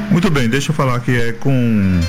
Muito bem, deixa eu falar que é com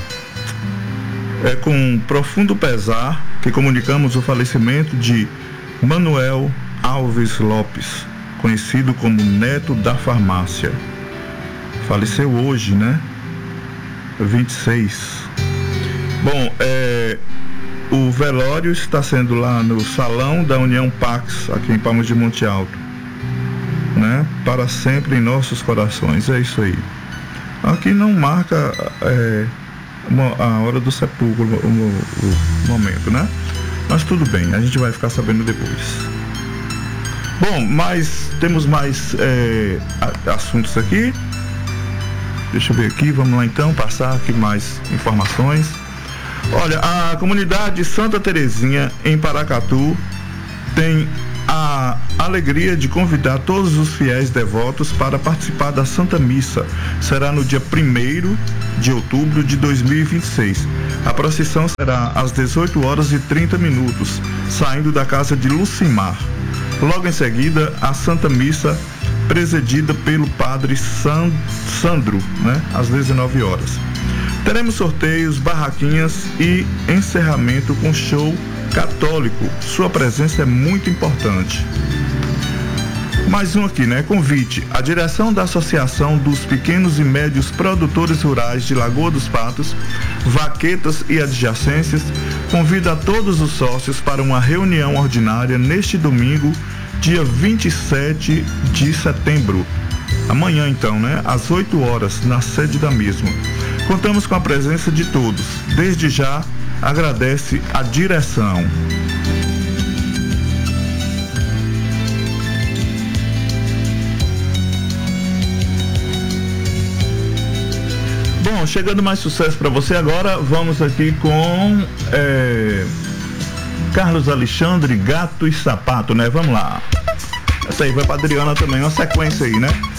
profundo pesar que comunicamos o falecimento de Manuel Alves Lopes, conhecido como Neto da Farmácia. Faleceu hoje, né? 26. Bom, o velório está sendo lá no Salão da União Pax, aqui em Palmas de Monte Alto, né? Para sempre em nossos corações, é isso aí. Aqui não marca a hora do sepulcro, o momento, né? Mas tudo bem, a gente vai ficar sabendo depois. Bom, mas temos mais assuntos aqui. Deixa eu ver aqui, vamos lá então, passar aqui mais informações. Olha, a comunidade Santa Terezinha, em Paracatu, tem a alegria de convidar todos os fiéis devotos para participar da Santa Missa. Será no dia 1º de outubro de 2026. A procissão será às 18h30, saindo da casa de Lucimar. Logo em seguida, a Santa Missa, presidida pelo padre Sandro, né, às 19h. Teremos sorteios, barraquinhas e encerramento com show católico. Sua presença é muito importante. Mais um aqui, né? Convite. A direção da Associação dos Pequenos e Médios Produtores Rurais de Lagoa dos Patos, Vaquetas e adjacências convida a todos os sócios para uma reunião ordinária neste domingo, dia 27 de setembro. Amanhã, então, né? Às 8h, na sede da mesma. Contamos com a presença de todos. Desde já, agradece a direção. Bom, chegando mais sucesso para você agora, vamos aqui com Carlos Alexandre, Gato e Sapato, né? Vamos lá. Essa aí vai pra Adriana também, uma sequência aí, né?